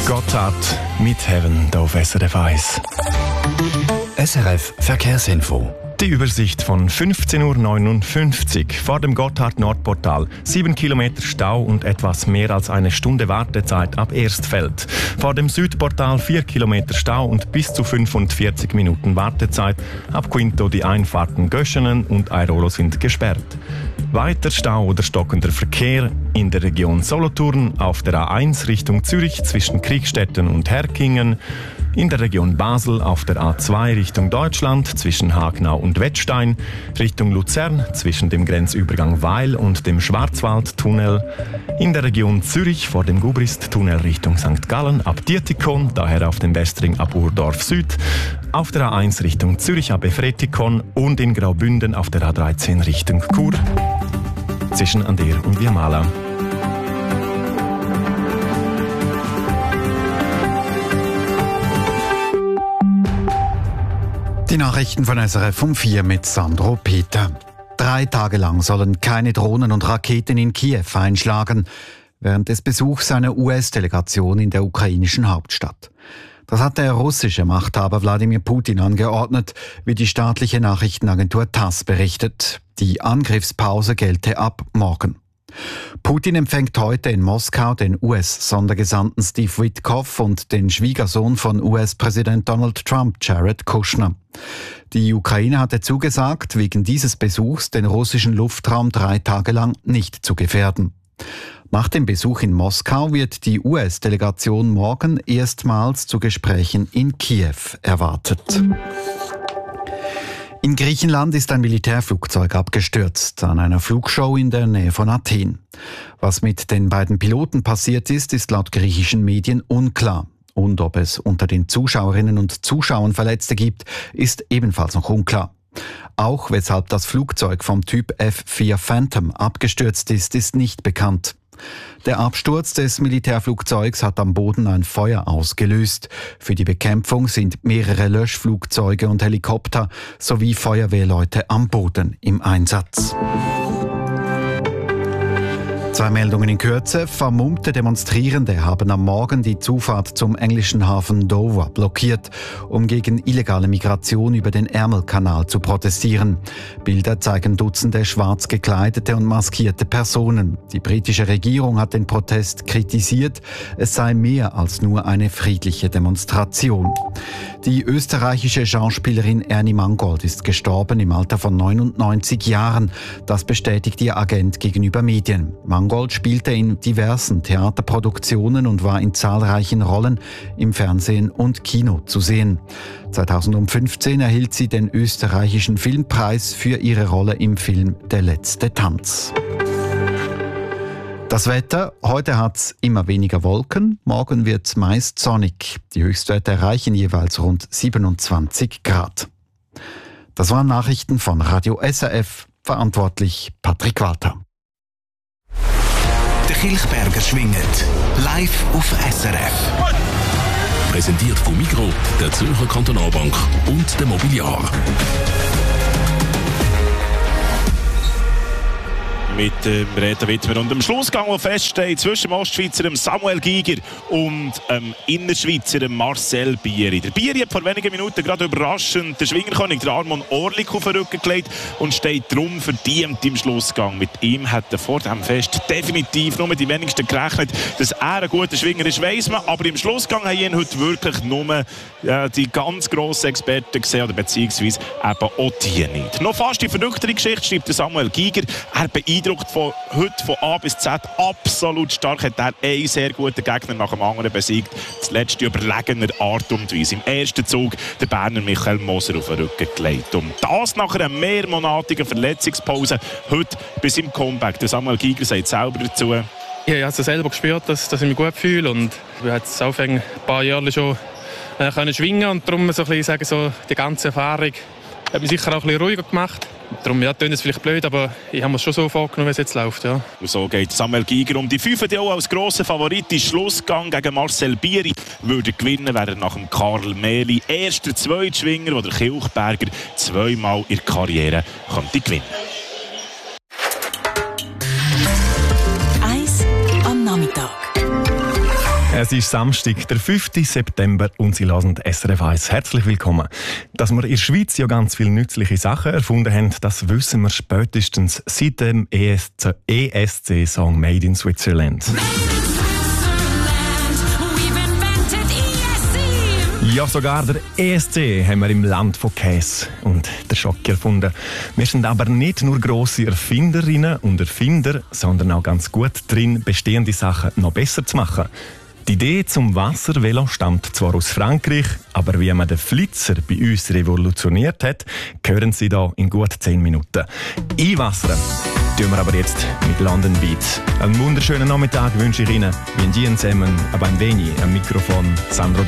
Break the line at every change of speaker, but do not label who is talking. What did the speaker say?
Gotthard mit Heaven hier auf SRF 1.
SRF Verkehrsinfo.
Die Übersicht von 15.59 Uhr vor dem Gotthard-Nordportal. 7 Kilometer Stau und etwas mehr als eine Stunde Wartezeit ab Erstfeld. Vor dem Südportal 4 Kilometer Stau und bis zu 45 Minuten Wartezeit. Ab Quinto die Einfahrten Göschenen und Airolo sind gesperrt. Weiter Stau oder stockender Verkehr in der Region Solothurn, auf der A1 Richtung Zürich zwischen Kriegstetten und Herkingen, in der Region Basel auf der A2 Richtung Deutschland zwischen Hagnau und Wettstein, Richtung Luzern zwischen dem Grenzübergang Weil und dem Schwarzwaldtunnel, in der Region Zürich vor dem Gubrist-Tunnel Richtung St. Gallen ab Dietikon, daher auf dem Westring ab Urdorf Süd, auf der A1 Richtung Zürich ab Efretikon und in Graubünden auf der A13 Richtung Chur zwischen Ander und Viamala.
Die Nachrichten von SRF um 4 mit Sandro Peter. 3 Tage lang sollen keine Drohnen und Raketen in Kiew einschlagen, während des Besuchs einer US-Delegation in der ukrainischen Hauptstadt. Das hat der russische Machthaber Wladimir Putin angeordnet, wie die staatliche Nachrichtenagentur TASS berichtet. Die Angriffspause gelte ab morgen. Putin empfängt heute in Moskau den US-Sondergesandten Steve Witkoff und den Schwiegersohn von US-Präsident Donald Trump, Jared Kushner. Die Ukraine hatte zugesagt, wegen dieses Besuchs den russischen Luftraum 3 Tage lang nicht zu gefährden. Nach dem Besuch in Moskau wird die US-Delegation morgen erstmals zu Gesprächen in Kiew erwartet. In Griechenland ist ein Militärflugzeug abgestürzt, an einer Flugshow in der Nähe von Athen. Was mit den beiden Piloten passiert ist, ist laut griechischen Medien unklar. Und ob es unter den Zuschauerinnen und Zuschauern Verletzte gibt, ist ebenfalls noch unklar. Auch weshalb das Flugzeug vom Typ F-4 Phantom abgestürzt ist, ist nicht bekannt. Der Absturz des Militärflugzeugs hat am Boden ein Feuer ausgelöst. Für die Bekämpfung sind mehrere Löschflugzeuge und Helikopter sowie Feuerwehrleute am Boden im Einsatz. 2 Meldungen in Kürze. Vermummte Demonstrierende haben am Morgen die Zufahrt zum englischen Hafen Dover blockiert, um gegen illegale Migration über den Ärmelkanal zu protestieren. Bilder zeigen Dutzende schwarz gekleidete und maskierte Personen. Die britische Regierung hat den Protest kritisiert. Es sei mehr als nur eine friedliche Demonstration. Die österreichische Schauspielerin Ernie Mangold ist gestorben im Alter von 99 Jahren. Das bestätigt ihr Agent gegenüber Medien. Mangold spielte in diversen Theaterproduktionen und war in zahlreichen Rollen im Fernsehen und Kino zu sehen. 2015 erhielt sie den österreichischen Filmpreis für ihre Rolle im Film Der letzte Tanz. Das Wetter: Heute hat's immer weniger Wolken, morgen wird's meist sonnig. Die Höchstwerte erreichen jeweils rund 27 Grad. Das waren Nachrichten von Radio SRF, verantwortlich Patrick Walter.
Der Kilchberger schwingt live auf SRF. Präsentiert von Migros, der Zürcher Kantonalbank und der Mobiliar.
Mit dem Reto Wittmer und dem Schlussgang, der feststeht zwischen dem Ostschweizer Samuel Giger und dem Innerschweizer Marcel Bieri. Der Bieri hat vor wenigen Minuten gerade überraschend den Schwingerkönig, der Armon Orlik, auf den Rücken gelegt und steht darum verdient im Schlussgang. Mit ihm hat er vor dem Fest definitiv nur die wenigsten gerechnet. Dass er ein guter Schwinger ist, weiss man, aber im Schlussgang haben ihn heute wirklich nur die ganz grossen Experten gesehen, oder beziehungsweise eben auch die nicht. Noch fast die verrücktere Geschichte schreibt der Samuel Giger. Er beeindruckt von heute von A bis Z absolut stark. Hat er einen sehr guten Gegner nach dem anderen besiegt. Das letzte überlegener Art und Weise. Im ersten Zug der Berner Michael Moser auf den Rücken gelegt. Und das nach einer mehrmonatigen Verletzungspause. Heute bis im Comeback. Der Samuel Giger sagt selber dazu:
Ich habe also selber gespürt, dass ich mich gut fühle. Und ich habe jetzt auch ein paar Jahre schon können schwingen. Und darum so ein bisschen sagen, so die ganze Erfahrung hat mich sicher auch ein bisschen ruhiger gemacht. Darum klingt es vielleicht blöd, aber ich habe es schon so vorgenommen, wie es jetzt läuft. Ja.
Und so geht Samuel Giger um die 5, die auch als grosser Favorit in Schlussgang gegen Marcel Bieri würde gewinnen, wäre er nach dem Karl Mehli erster Zweitschwinger, der Kilchberger 2-mal in der Karriere könnte gewinnen.
1 am Nachmittag.
Es ist Samstag, der 5. September und Sie hören SRF 1. Herzlich willkommen. Dass wir in der Schweiz ja ganz viele nützliche Sachen erfunden haben, das wissen wir spätestens seit dem ESC-Song Made in Switzerland. Ja, sogar der ESC haben wir im Land von Käse und der Schock erfunden. Wir sind aber nicht nur grosse Erfinderinnen und Erfinder, sondern auch ganz gut drin, bestehende Sachen noch besser zu machen. Die Idee zum Wasservelo stammt zwar aus Frankreich, aber wie man den Flitzer bei uns revolutioniert hat, hören Sie da in gut 10 Minuten. Einwassern tun wir aber jetzt mit London Beat. Einen wunderschönen Nachmittag wünsche ich Ihnen. Bien zusammen, aber ein wenig am Mikrofon Sandro